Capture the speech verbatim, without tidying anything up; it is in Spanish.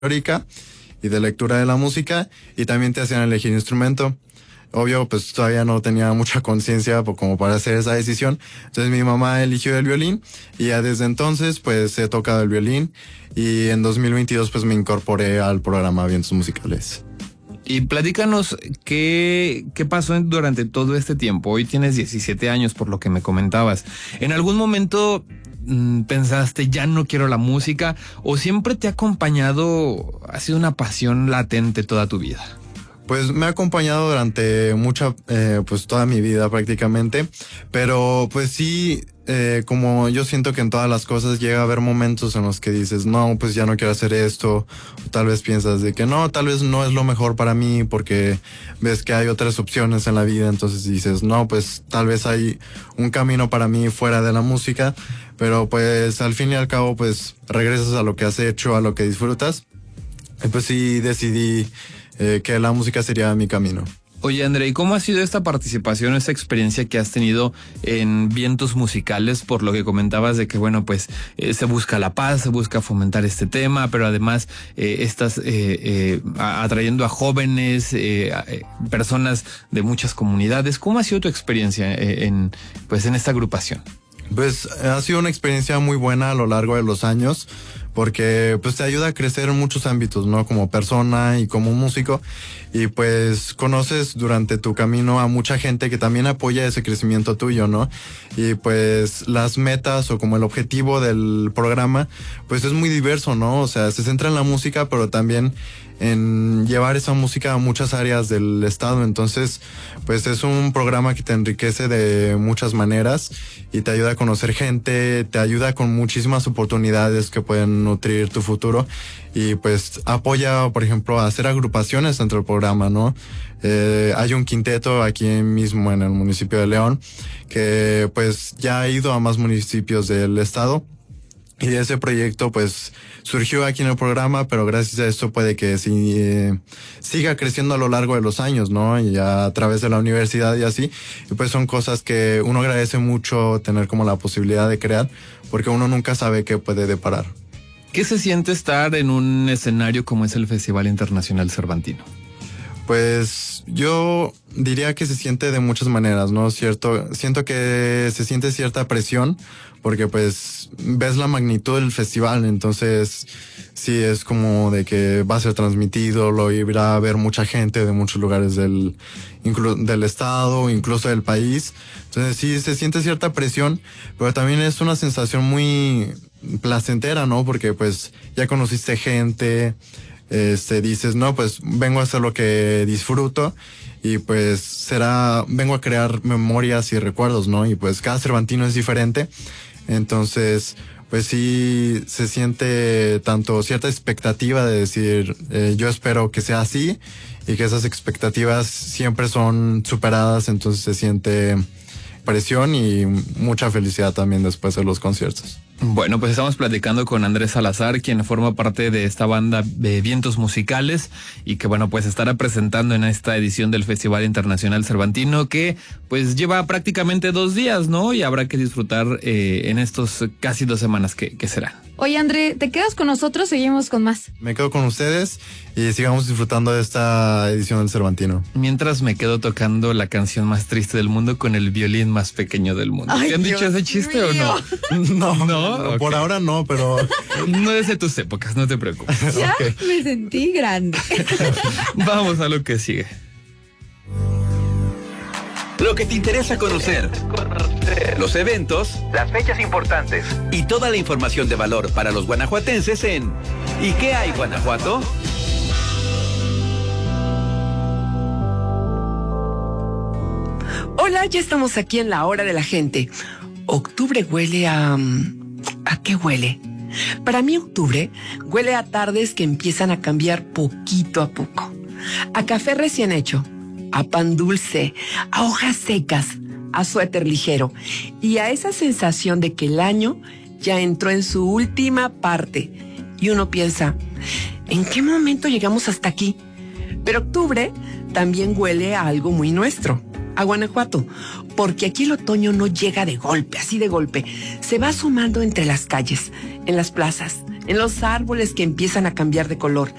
teórica y de lectura de la música, y también te hacían elegir instrumento. Obvio, pues todavía no tenía mucha conciencia como para hacer esa decisión. Entonces mi mamá eligió el violín y ya desde entonces pues he tocado el violín, y en dos mil veintidós pues me incorporé al programa Vientos Musicales. Y platícanos qué, qué pasó durante todo este tiempo. Hoy tienes diecisiete años, por lo que me comentabas. ¿En algún momento mmm, pensaste, ya no quiero la música, o siempre te ha acompañado, ha sido una pasión latente toda tu vida? Pues me ha acompañado durante mucha, eh, pues toda mi vida prácticamente, pero pues sí, eh, como yo siento que en todas las cosas llega a haber momentos en los que dices, no, pues ya no quiero hacer esto, o tal vez piensas de que no, tal vez no es lo mejor para mí, porque ves que hay otras opciones en la vida, entonces dices, no, pues tal vez hay un camino para mí fuera de la música, pero pues al fin y al cabo pues regresas a lo que has hecho, a lo que disfrutas, y pues sí decidí Eh, que la música sería mi camino. Oye, André, ¿y cómo ha sido esta participación, esta experiencia que has tenido en Vientos Musicales? Por lo que comentabas de que, bueno, pues eh, se busca la paz, se busca fomentar este tema, pero además eh, estás eh, eh, atrayendo a jóvenes, eh, a, eh, personas de muchas comunidades. ¿Cómo ha sido tu experiencia eh, en, pues, en esta agrupación? Pues ha sido una experiencia muy buena a lo largo de los años, porque pues te ayuda a crecer en muchos ámbitos, ¿no? Como persona y como músico, y pues conoces durante tu camino a mucha gente que también apoya ese crecimiento tuyo, ¿no? Y pues las metas o como el objetivo del programa pues es muy diverso, ¿no? O sea, se centra en la música, pero también en llevar esa música a muchas áreas del estado. Entonces pues es un programa que te enriquece de muchas maneras y te ayuda a conocer gente, te ayuda con muchísimas oportunidades que pueden nutrir tu futuro, y pues apoya, por ejemplo, a hacer agrupaciones dentro del programa, ¿no? Eh, hay un quinteto aquí mismo en el municipio de León que pues ya ha ido a más municipios del estado, y ese proyecto pues surgió aquí en el programa, pero gracias a esto puede que sí, eh, siga creciendo a lo largo de los años, ¿no? Y a través de la universidad y así. Y pues son cosas que uno agradece mucho tener como la posibilidad de crear, porque uno nunca sabe qué puede deparar. ¿Qué se siente estar en un escenario como es el Festival Internacional Cervantino? Pues yo diría que se siente de muchas maneras, ¿no? Cierto, siento que se siente cierta presión, porque pues ves la magnitud del festival, entonces sí es como de que va a ser transmitido, lo irá a ver mucha gente de muchos lugares del, inclu- del estado, incluso del país. Entonces sí se siente cierta presión, pero también es una sensación muy placentera, ¿no? Porque pues ya conociste gente, este, dices, no, pues vengo a hacer lo que disfruto, y pues será, vengo a crear memorias y recuerdos, ¿no? Y pues cada cervantino es diferente, entonces pues sí se siente tanto cierta expectativa de decir, eh, yo espero que sea así, y que esas expectativas siempre son superadas, entonces se siente presión y mucha felicidad también después de los conciertos. Bueno, pues estamos platicando con Andrés Salazar, quien forma parte de esta banda de Vientos Musicales, y que bueno, pues estará presentando en esta edición del Festival Internacional Cervantino, que pues lleva prácticamente dos días, ¿no? Y habrá que disfrutar eh, en estos casi dos semanas que, que serán. Oye, André, ¿te quedas con nosotros? Seguimos con más. Me quedo con ustedes y sigamos disfrutando de esta edición del Cervantino. Mientras me quedo tocando la canción más triste del mundo con el violín más pequeño del mundo. Ay, ¿te han Dios dicho ese chiste mío. o no? No, no, no, por okay. ahora no, pero No es de tus épocas, no te preocupes. Ya okay. me sentí grande. Vamos a lo que sigue. Lo que te interesa conocer, los eventos, las fechas importantes y toda la información de valor para los guanajuatenses en ¿Y qué hay, Guanajuato? Hola, ya estamos aquí en la hora de la gente. Octubre huele a... ¿A qué huele? Para mí octubre huele a tardes que empiezan a cambiar poquito a poco. A café recién hecho, a pan dulce, a hojas secas, a suéter ligero y a esa sensación de que el año ya entró en su última parte. Y uno piensa, ¿en qué momento llegamos hasta aquí? Pero octubre también huele a algo muy nuestro, a Guanajuato, porque aquí el otoño no llega de golpe, así de golpe, se va asomando entre las calles en las plazas, en los árboles que empiezan a cambiar de color,